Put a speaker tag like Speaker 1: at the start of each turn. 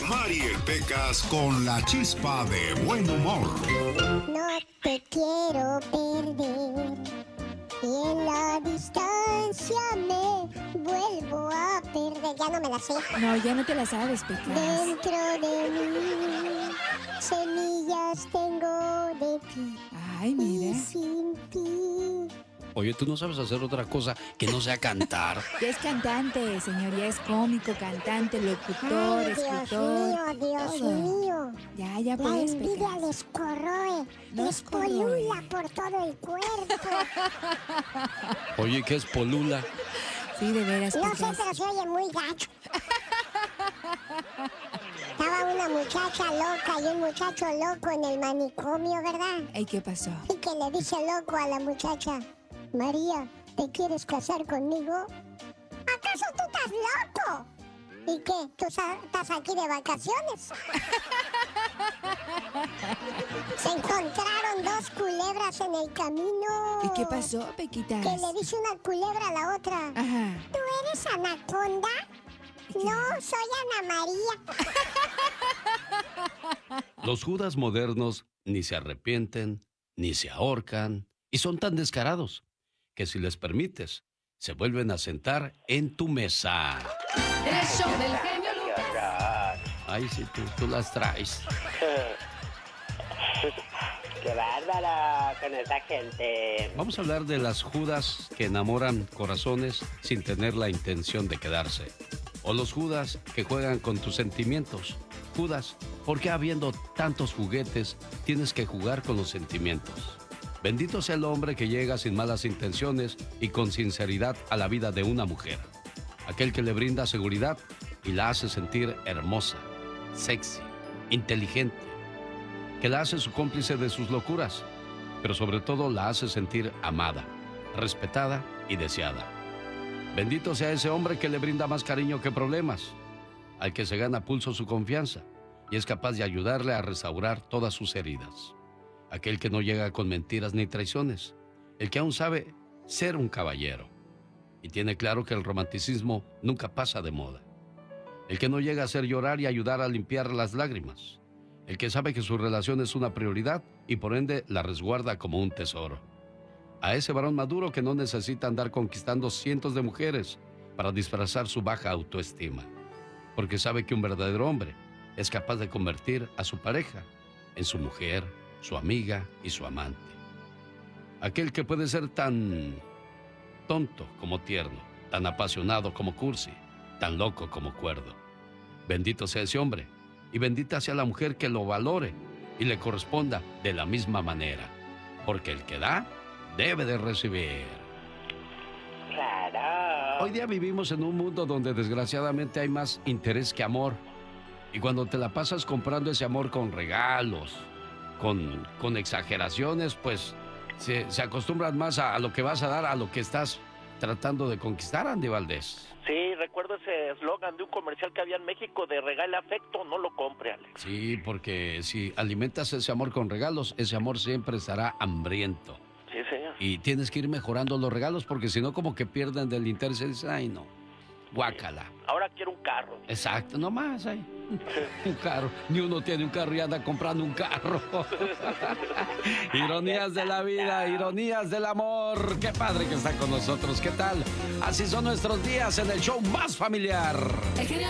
Speaker 1: Mariel Pecas con la chispa de buen humor.
Speaker 2: No te quiero perder y en la distancia me vuelvo a perder. Ya no me la sé.
Speaker 3: No, ya no te la sabes, Pecas.
Speaker 2: Dentro de mí semillas tengo de ti.
Speaker 3: Ay, mira.
Speaker 2: Y sin ti.
Speaker 4: Oye, ¿tú no sabes hacer otra cosa que no sea cantar?
Speaker 3: Ya es cantante, señor, ya es cómico, cantante, locutor,
Speaker 2: Ay,
Speaker 3: escritor.
Speaker 2: Dios
Speaker 3: todo.
Speaker 2: mío.
Speaker 3: Ya
Speaker 2: La
Speaker 3: pues,
Speaker 2: envidia
Speaker 3: Pecas.
Speaker 2: les corroe,
Speaker 3: Nos
Speaker 2: les polula
Speaker 3: corroe.
Speaker 2: por todo el cuerpo.
Speaker 4: Oye, ¿qué es polula?
Speaker 3: Sí, de veras,
Speaker 2: No sé,
Speaker 3: Pecas.
Speaker 2: pero se oye muy gacho. Estaba una muchacha loca y un muchacho loco en el manicomio, ¿verdad?
Speaker 3: Ey, ¿qué pasó?
Speaker 2: Y que le dice loco a la muchacha: María, ¿te quieres casar conmigo? ¿Acaso tú estás loco? ¿Y qué? ¿Tú estás aquí de vacaciones? Se encontraron dos culebras en el camino.
Speaker 3: ¿Y qué pasó, Pequitas?
Speaker 2: Que le dice una culebra a la otra:
Speaker 3: Ajá.
Speaker 2: ¿tú eres anaconda? No, soy Ana María.
Speaker 4: Los Judas modernos ni se arrepienten, ni se ahorcan, y son tan descarados que si les permites, se vuelven a sentar en tu mesa.
Speaker 3: El show del genio Lucas.
Speaker 4: Ay, sí, tú las traes.
Speaker 5: ¡Qué bárbara con esa gente!
Speaker 4: Vamos a hablar de las Judas que enamoran corazones sin tener la intención de quedarse. O los Judas que juegan con tus sentimientos. Judas, ¿por qué habiendo tantos juguetes tienes que jugar con los sentimientos? Bendito sea el hombre que llega sin malas intenciones y con sinceridad a la vida de una mujer. Aquel que le brinda seguridad y la hace sentir hermosa, sexy, inteligente. Que la hace su cómplice de sus locuras, pero sobre todo la hace sentir amada, respetada y deseada. Bendito sea ese hombre que le brinda más cariño que problemas, al que se gana a pulso su confianza y es capaz de ayudarle a restaurar todas sus heridas. Aquel que no llega con mentiras ni traiciones, el que aún sabe ser un caballero y tiene claro que el romanticismo nunca pasa de moda. El que no llega a hacer llorar y ayudar a limpiar las lágrimas. El que sabe que su relación es una prioridad y por ende la resguarda como un tesoro. A ese varón maduro que no necesita andar conquistando cientos de mujeres para disfrazar su baja autoestima. Porque sabe que un verdadero hombre es capaz de convertir a su pareja en su mujer, su amiga y su amante. Aquel que puede ser tan tonto como tierno, tan apasionado como cursi, tan loco como cuerdo. Bendito sea ese hombre y bendita sea la mujer que lo valore y le corresponda de la misma manera. Porque el que da, debe de recibir.
Speaker 5: ¡Claro!
Speaker 4: Hoy día vivimos en un mundo donde desgraciadamente hay más interés que amor. Y cuando te la pasas comprando ese amor con regalos, con exageraciones, pues se acostumbran más a lo que vas a dar, a lo que estás tratando de conquistar, Andy Valdés.
Speaker 5: Sí, recuerdo ese eslogan de un comercial que había en México de regala afecto, no lo compre, Alex.
Speaker 4: Sí, porque si alimentas ese amor con regalos, ese amor siempre estará hambriento.
Speaker 5: Sí, señor.
Speaker 4: Y tienes que ir mejorando los regalos porque si no como que pierden del interés y dicen, ay no, guácala.
Speaker 5: Ahora quiero un carro.
Speaker 4: Exacto, nomás, ay. Un carro, ni uno tiene un carro y anda comprando un carro. Ironías de la vida, ironías del amor. Qué padre que está con nosotros, ¿qué tal? Así son nuestros días en el show más familiar.
Speaker 3: El genio